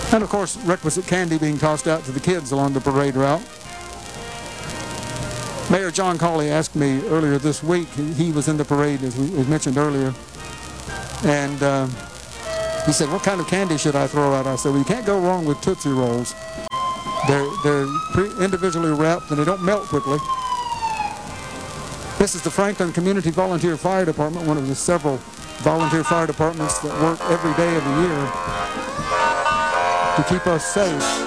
And of course, requisite candy being tossed out to the kids along the parade route. Mayor John Cawley asked me earlier this week, he was in the parade as we mentioned earlier, and he said, what kind of candy should I throw out? I said, well, you can't go wrong with Tootsie Rolls. They're individually wrapped and they don't melt quickly. This is the Franklin Community Volunteer Fire Department, one of the several volunteer fire departments that work every day of the year to keep us safe.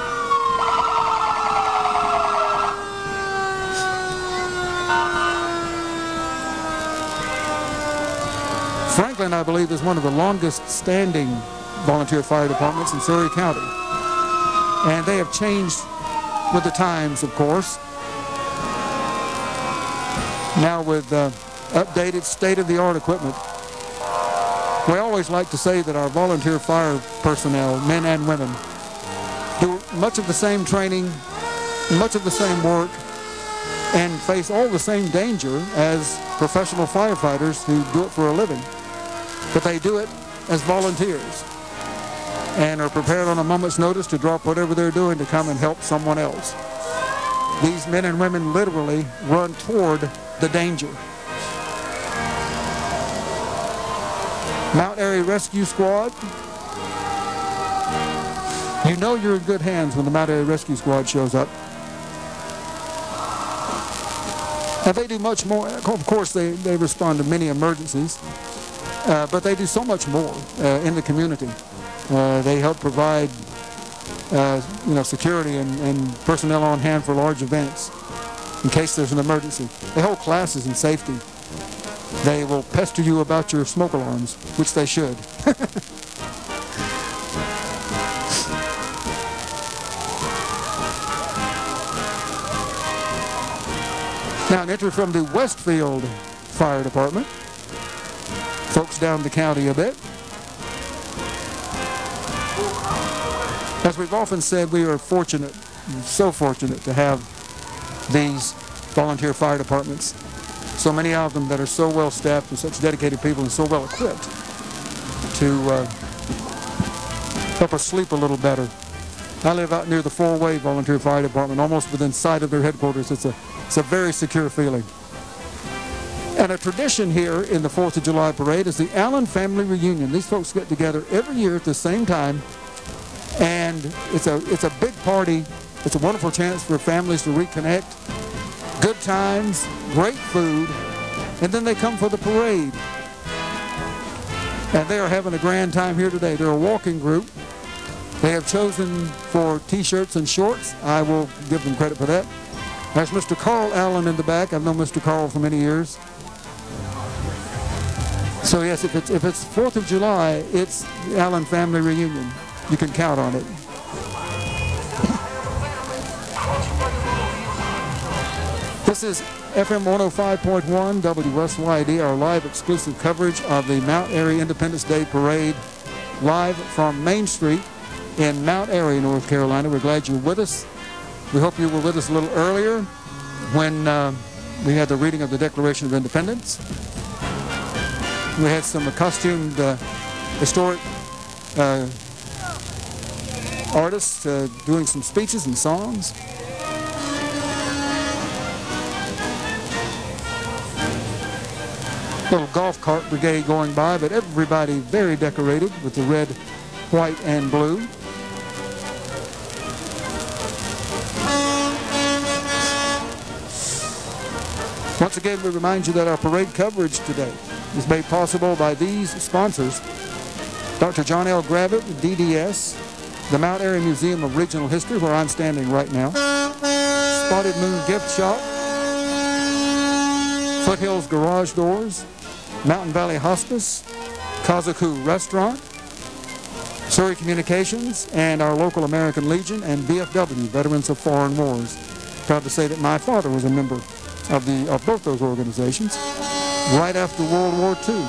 Franklin, I believe, is one of the longest standing volunteer fire departments in Surry County. And they have changed with the times, of course. Now with updated state-of-the-art equipment. We always like to say that our volunteer fire personnel, men and women, do much of the same training, much of the same work, and face all the same danger as professional firefighters who do it for a living. But they do it as volunteers and are prepared on a moment's notice to drop whatever they're doing to come and help someone else. These men and women literally run toward the danger. Mount Airy Rescue Squad. You know you're in good hands when the Mount Airy Rescue Squad shows up. And they do much more. Of course, they respond to many emergencies. But they do so much more in the community. They help provide, security and personnel on hand for large events in case there's an emergency. They hold classes in safety. They will pester you about your smoke alarms, which they should. Now, an entry from the Westfield Fire Department. Folks down the county a bit. As we've often said, we are fortunate, so fortunate to have these volunteer fire departments. So many of them that are so well staffed with such dedicated people and so well equipped to help us sleep a little better. I live out near the Four-Way Volunteer Fire Department, almost within sight of their headquarters. It's a very secure feeling. And a tradition here in the 4th of July parade is the Allen Family Reunion. These folks get together every year at the same time, and it's a big party. It's a wonderful chance for families to reconnect. Good times, great food, and then they come for the parade. And they are having a grand time here today. They're a walking group. They have chosen for T-shirts and shorts. I will give them credit for that. There's Mr. Carl Allen in the back. I've known Mr. Carl for many years. So yes, if it's 4th of July, it's the Allen Family Reunion. You can count on it. This is FM 105.1 WSYD, our live exclusive coverage of the Mount Airy Independence Day Parade, live from Main Street in Mount Airy, North Carolina. We're glad you're with us. We hope you were with us a little earlier when we had the reading of the Declaration of Independence. We had some costumed historic artists doing some speeches and songs. Little golf cart brigade going by, but everybody very decorated with the red, white, and blue. Once again, we remind you that our parade coverage today is made possible by these sponsors: Dr. John L. Gravitt, DDS, the Mount Airy Museum of Regional History, where I'm standing right now, Spotted Moon Gift Shop, Foothills Garage Doors, Mountain Valley Hospice, Kazaku Restaurant, Surry Communications, and our local American Legion and VFW, Veterans of Foreign Wars. Proud to say that my father was a member of both those organizations right after World War II.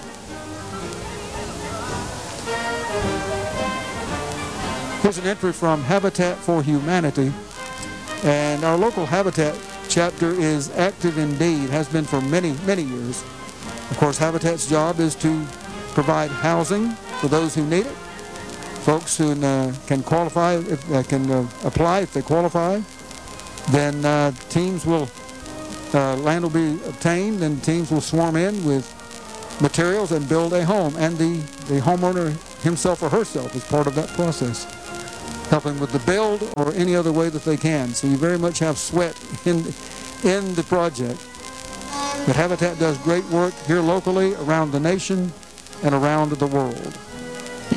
Here's an entry from Habitat for Humanity, and our local Habitat chapter is active indeed, has been for many, many years. Of course, Habitat's job is to provide housing for those who need it, folks who can qualify, can apply if they qualify. Then teams will, land will be obtained, and teams will swarm in with materials and build a home. And the homeowner himself or herself is part of that process, helping with the build or any other way that they can. So you very much have sweat in the project. But Habitat does great work here locally, around the nation, and around the world.